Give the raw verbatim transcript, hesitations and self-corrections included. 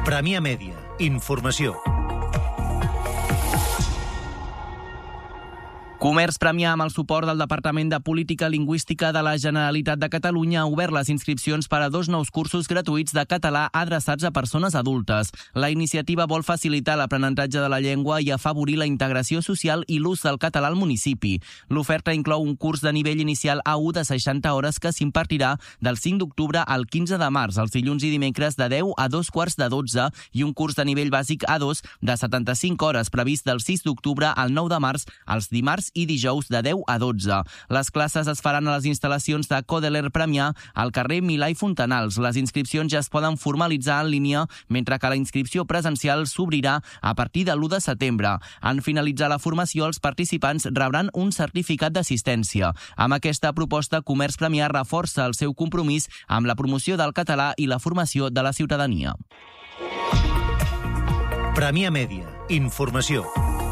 Premià Mèdia. Informació. Comerç Premià, amb el suport del Departament de Política Lingüística de la Generalitat de Catalunya, ha obert les inscripcions per a dos nous cursos gratuïts de català adreçats a persones adultes. La iniciativa vol facilitar l'aprenentatge de la llengua i afavorir la integració social i l'ús del català al municipi. L'oferta inclou un curs de nivell inicial A u de seixanta hores que s'impartirà del cinc d'octubre al quinze de març, els dilluns i dimecres de deu a dos quarts de dotze, i un curs de nivell bàsic A dos de setanta-cinc hores previst del sis d'octubre al nou de març, els dimarts i dijous de deu a dotze. Les classes es faran a les instal·lacions de Codeler Premià al carrer Milà i Fontanals. Les inscripcions ja es poden formalitzar en línia, mentre que la inscripció presencial s'obrirà a partir de l'u de setembre. En finalitzar la formació, els participants rebran un certificat d'assistència. Amb aquesta proposta, Comerç Premià reforça el seu compromís amb la promoció del català i la formació de la ciutadania. Premià Mèdia. Informació.